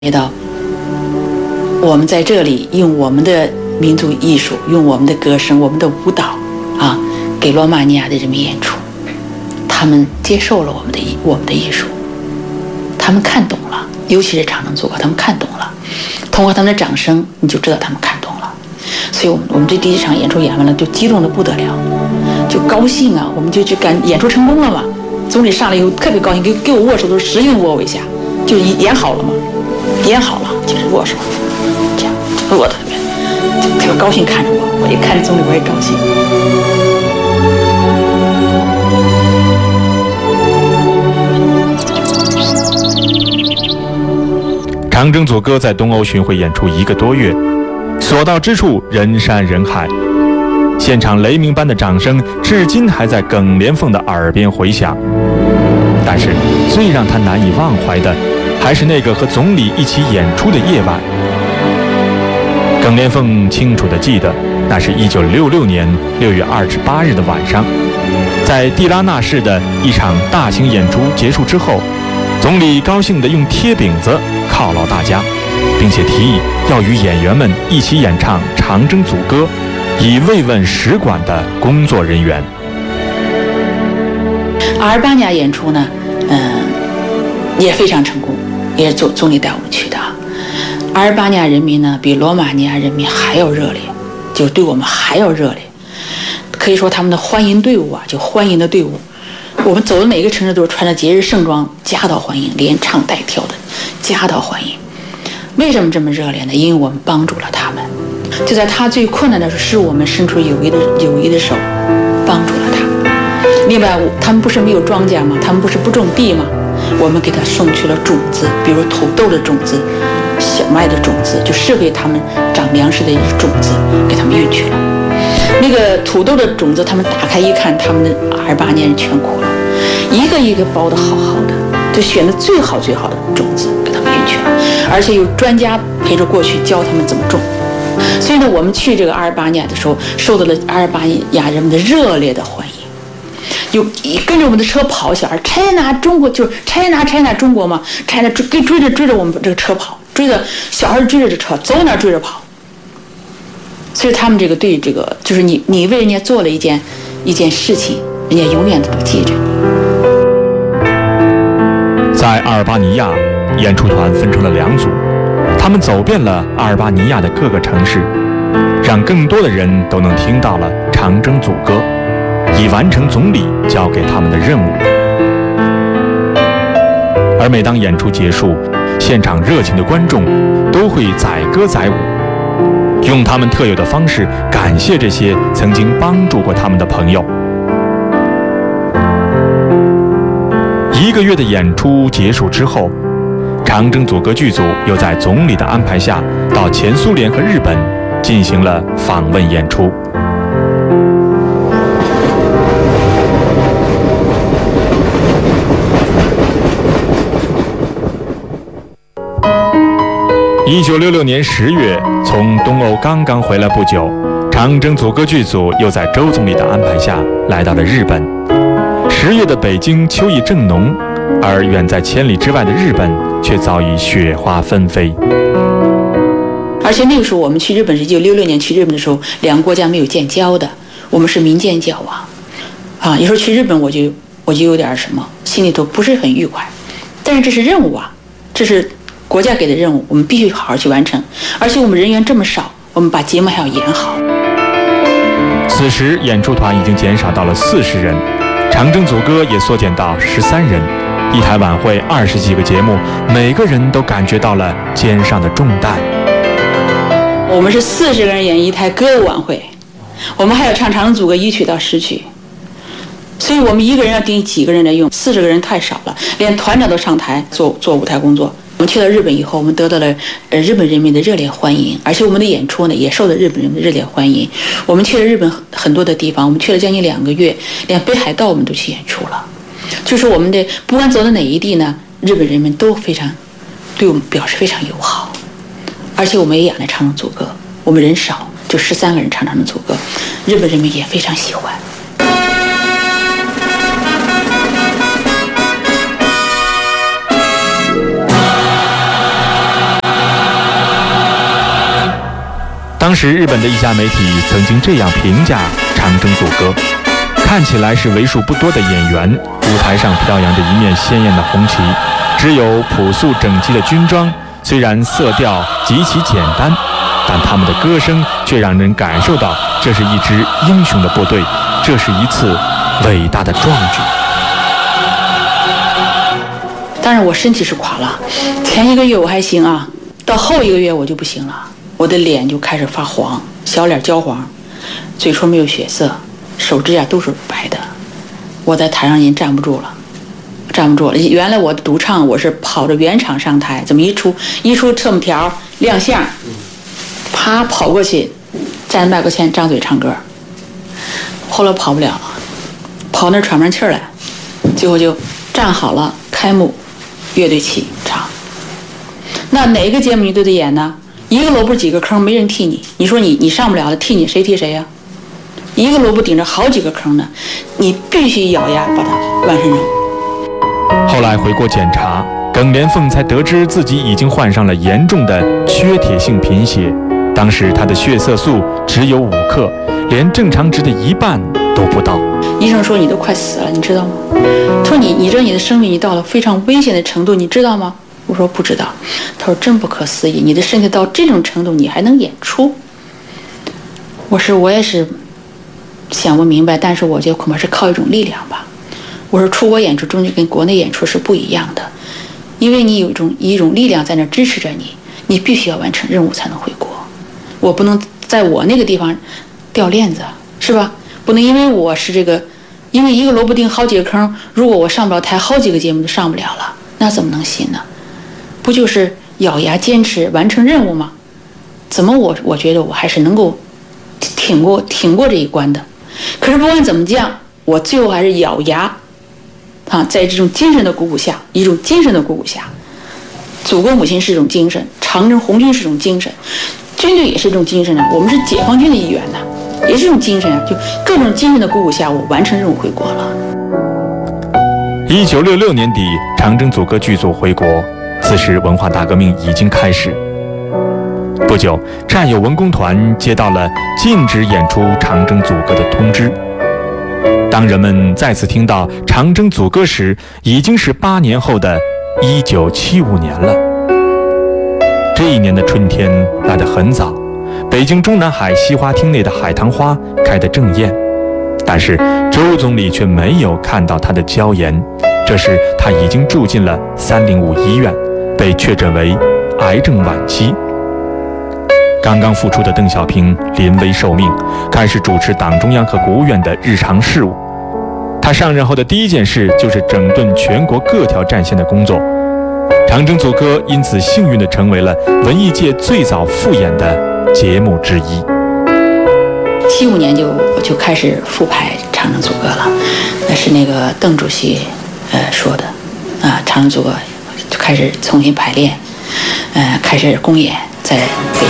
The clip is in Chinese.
到我们在这里用我们的民族艺术，用我们的歌声、我们的舞蹈啊，给罗马尼亚的人民演出，他们接受了我们的艺术，他们看懂了，尤其是长征组合，他们看懂了。通过他们的掌声，你就知道他们看懂了。所以我们这第一场演出演完了，就激动得不得了，就高兴啊！我们就去演出成功了嘛。总理上来以后特别高兴，给我握手，都是实用握我一下，就演好了嘛。演好了，就是握手，这样我特别高兴，看着我一看着总理我也高兴。 长征组歌在东欧巡回演出1个多月，所到之处人山人海，现场雷鸣般的掌声至今还在耿连凤的耳边回响。但是最让他难以忘怀的还是那个和总理一起演出的夜晚。耿连凤清楚地记得，那是1966年6月28日的晚上，在蒂拉纳市的一场大型演出结束之后，总理高兴地用贴饼子犒劳大家，并且提议要与演员们一起演唱长征组歌，以慰问使馆的工作人员。 阿尔巴尼亚演出呢，也非常成功，也是总理带我们去的。阿尔巴尼亚人民呢，比罗马尼亚人民还要热烈，就对我们还要热烈。可以说他们的欢迎队伍啊，就欢迎的队伍，我们走的每个城市都是穿着节日盛装，夹道欢迎，连唱带跳的夹道欢迎。为什么这么热烈呢？因为我们帮助了他们，就在他最困难的时候，是我们伸出友谊的手，帮助了他。另外，他们不是没有庄稼吗？他们不是不种地吗？我们给他送去了种子，比如土豆的种子、小麦的种子，就适合他们长粮食的种子，给他们运去了。那个土豆的种子，他们打开一看，他们的阿尔巴尼亚人全哭了，一个一个包得好好的，就选的最好最好的种子给他们运去了，而且有专家陪着过去教他们怎么种。所以呢，我们去这个阿尔巴尼亚的时候，受到了阿尔巴尼亚人们的热烈的欢迎。有跟着我们的车跑，小孩 China 中国，就是 China 中国嘛 ，China 追着我们这个车跑，追着小孩追着这车，走哪追着跑。所以他们这个对这个就是你为人家做了一件事情，人家永远都记着。 在阿尔巴尼亚，演出团分成了2组，他们走遍了阿尔巴尼亚的各个城市，让更多的人都能听到了长征组歌，以完成总理交给他们的任务。而每当演出结束，现场热情的观众都会载歌载舞，用他们特有的方式感谢这些曾经帮助过他们的朋友。1个月的演出结束之后，长征组歌剧组又在总理的安排下到前苏联和日本进行了访问演出。1966年10月，从东欧刚刚回来不久，长征组歌剧组又在周总理的安排下来到了日本。10月的北京秋意正浓，而远在千里之外的日本却早已雪花纷飞。 而且那个时候我们去日本是1966年去日本的时候，2个国家没有建交的，我们是民间交往，啊，有时候去日本我就有点什么，心里头不是很愉快，但是这是任务啊，这是国家给的任务，我们必须好好去完成。而且我们人员这么少，我们把节目还要演好。 此时演出团已经减少到了40人，长征组歌也缩减到13人。一台晚会20几个节目，每个人都感觉到了肩上的重担。 我们是40个人演一台歌舞晚会，我们还要唱长征组歌1曲到10曲，所以我们1个人要盯几个人来用，40个人太少了，连团长都上台做舞台工作。我们去了日本以后，我们得到了日本人民的热烈欢迎，而且我们的演出呢也受到日本人的热烈欢迎。我们去了日本很多的地方，我们去了将近2个月，连北海道我们都去演出了。就是我们的不管走到哪一地呢，日本人民都非常对我们表示非常友好，而且我们也演了长征组歌，我们人少，就13个人唱长征组歌，日本人民也非常喜欢。 当时日本的一家媒体曾经这样评价长征组歌：看起来是为数不多的演员，舞台上飘扬着一面鲜艳的红旗，只有朴素整齐的军装，虽然色调极其简单，但他们的歌声却让人感受到这是一支英雄的部队，这是一次伟大的壮举。 当然我身体是垮了，前1个月我还行啊，到后1个月我就不行了，我的脸就开始发黄，小脸焦黄，嘴唇没有血色，手指甲都是白的。我在台上已经站不住了。原来我的独唱，我是跑着原场上台，怎么一出侧幕条亮相，啪跑过去，站麦克前张嘴唱歌。后来跑不了了，跑那喘不上气儿来，最后就站好了，开幕，乐队起唱。那哪个节目你都得演呢？一个萝卜几个坑，没人替你。你说你上不了了，替你谁替谁呀？一个萝卜顶着好几个坑呢，你必须咬牙把它完成任务。 后来回国检查，耿连凤才得知自己已经患上了严重的缺铁性贫血。当时他的血色素只有5克，连正常值的1半都不到。 医生说你都快死了，你知道吗？他说你知道你的生命已到了非常危险的程度，你知道吗？我说不知道。他说真不可思议，你的身体到这种程度，你还能演出？我说我也是想不明白，但是我觉得恐怕是靠一种力量吧。我说出国演出终究跟国内演出是不一样的，因为你有一种力量在那支持着你，你必须要完成任务才能回国。我不能在我那个地方掉链子，是吧？不能因为我是因为一个萝卜丁好几个坑，如果我上不了台，好几个节目都上不了了，那怎么能行呢？不就是咬牙坚持完成任务吗？怎么我觉得我还是能够挺过这一关的。可是不管怎么讲，我最后还是咬牙在这种精神的鼓舞下，祖国母亲是一种精神，长征红军是一种精神，军队也是一种精神啊，我们是解放军的一员呐，也是一种精神啊，就各种精神的鼓舞下，我完成任务回国了。 1966年底，长征组歌剧组回国，此时文化大革命已经开始。不久，战友文工团接到了禁止演出长征组歌的通知。当人们再次听到长征组歌时，已经是8年后的1975年了。这一年的春天来得很早，北京中南海西花厅内的海棠花开得正艳，但是周总理却没有看到他的娇颜。这时他已经住进了305医院，被确诊为癌症晚期。刚刚复出的邓小平临危受命，开始主持党中央和国务院的日常事务。他上任后的第一件事就是整顿全国各条战线的工作。长征组歌因此幸运地成为了文艺界最早复演的节目之一。 75年就开始复排长征组歌了，那是那个邓主席说的长征组歌就开始重新排练，开始公演，在北